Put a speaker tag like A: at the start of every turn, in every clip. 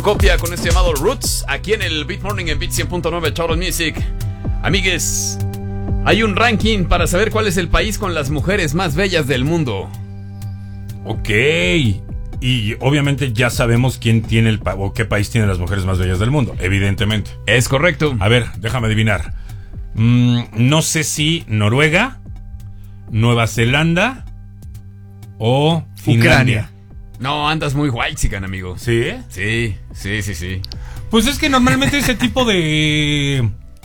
A: Copia con este llamado Roots, aquí en el Beat Morning en Beat 100.9 Total Music. Amigues, hay un ranking para saber cuál es el país con las mujeres más bellas del mundo.
B: Ok. Y obviamente ya sabemos quién tiene o qué país tiene las mujeres más bellas del mundo, evidentemente.
A: Es correcto.
B: A ver, déjame adivinar. No sé si Noruega, Nueva Zelanda o Finlandia.
C: Ucrania.
A: No, andas muy whitezican, amigo.
B: ¿Sí?
A: Sí.
B: Pues es que normalmente ese tipo de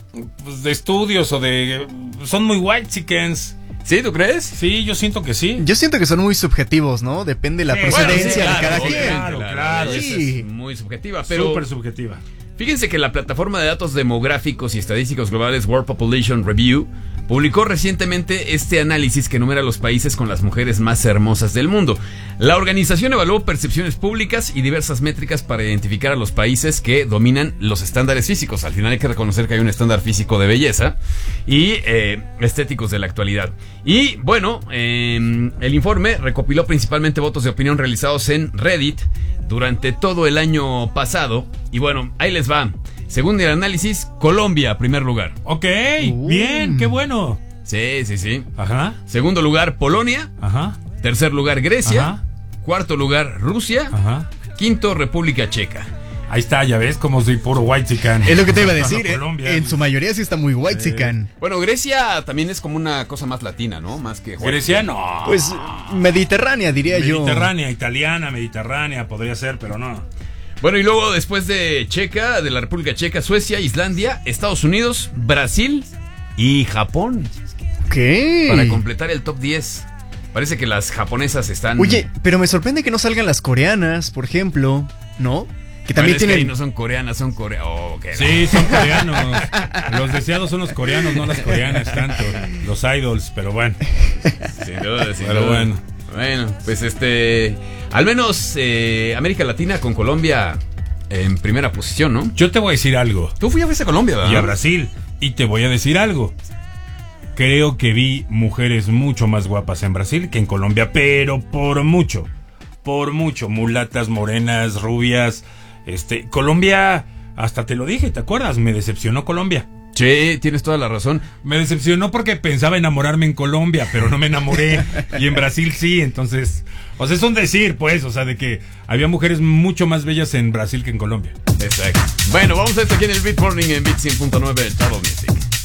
B: estudios son muy whitexicans.
A: ¿Sí, tú crees?
B: Sí, yo siento que sí.
C: Yo siento que son muy subjetivos, ¿no? Depende de la procedencia
A: bueno, sí,
C: de cada
A: claro,
C: quien.
B: Claro,
A: esa
C: sí.
A: es muy subjetiva, pero
B: Súper subjetiva.
A: fíjense que la plataforma de datos demográficos y estadísticos globales World Population Review publicó recientemente este análisis que enumera los países con las mujeres más hermosas del mundo. La organización evaluó percepciones públicas y diversas métricas para identificar a los países que dominan los estándares físicos. Al final hay que reconocer que hay un estándar físico de belleza y estéticos de la actualidad. Y bueno, el informe recopiló principalmente votos de opinión realizados en Reddit durante todo el año pasado. Y bueno, ahí les va. Según el análisis, Colombia, primer lugar.
B: Ok, bien, qué bueno.
A: Sí.
B: Ajá.
A: Segundo lugar, Polonia.
B: Ajá.
A: Tercer lugar, Grecia.
B: Ajá.
A: Cuarto lugar, Rusia.
B: Ajá.
A: Quinto, República Checa.
B: Ahí está, ya ves como soy puro whitezican.
C: Es lo que te iba a decir.
B: Colombia.
C: En su mayoría sí está muy whitezican.
A: Bueno, Grecia también es como una cosa más latina, ¿no? Más que
B: Grecia, no.
C: Pues mediterránea, diría yo.
B: Mediterránea, italiana, mediterránea, podría ser, pero no.
A: Bueno, y luego después de Checa, de la República Checa, Suecia, Islandia, Estados Unidos, Brasil y Japón.
C: ¿Qué?
A: Para completar el top 10. Parece que las japonesas están...
C: Oye, pero me sorprende que no salgan las coreanas, por ejemplo, ¿no? Que también
A: tienen...
C: tienen...
A: Que no son coreanas, son coreanas. Oh,
B: sí, son coreanos. Los deseados son los coreanos, no las coreanas tanto. Los idols, pero bueno.
A: Sin duda.
B: Pero bueno.
A: Bueno, pues al menos América Latina con Colombia en primera posición, ¿no?
B: Yo te voy a decir algo.
A: Tú fuiste a Colombia, ¿verdad?
B: Y a Brasil. Y te voy a decir algo. Creo que vi mujeres mucho más guapas en Brasil que en Colombia, pero por mucho. Por mucho. Mulatas, morenas, rubias. Colombia, hasta te lo dije, ¿te acuerdas? Me decepcionó Colombia.
A: Sí, tienes toda la razón.
B: Me decepcionó porque pensaba enamorarme en Colombia, pero no me enamoré. Y en Brasil sí, entonces... O sea, es un decir, pues, o sea, de que había mujeres mucho más bellas en Brasil que en Colombia.
A: Exacto. Bueno, vamos a esto aquí en el Beat Morning en Beat 100.9 Total Music.